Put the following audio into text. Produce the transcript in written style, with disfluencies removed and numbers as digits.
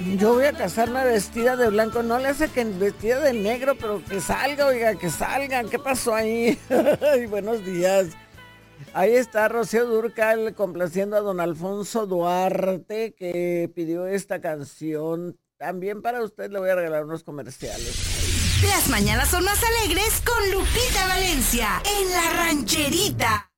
Yo voy a casarme vestida de blanco. No le hace que vestida de negro, pero que salga, oiga, que salgan. ¿Qué pasó ahí? Ay, buenos días. Ahí está Rocío Dúrcal complaciendo a don Alfonso Duarte, que pidió esta canción. También para usted le voy a regalar unos comerciales. Las mañanas son más alegres con Lupita Valencia en La Rancherita.